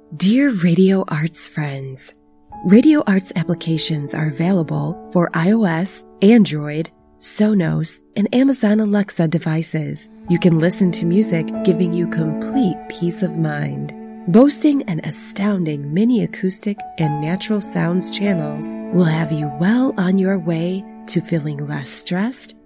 Dear Radio Arts friends, Radio Arts applications are available for iOS, Android, Sonos, and Amazon Alexa devices. You can listen to music, giving you complete peace of mind. Boasting an astounding mini acoustic and natural sounds channels will have you well on your way to feeling less stressed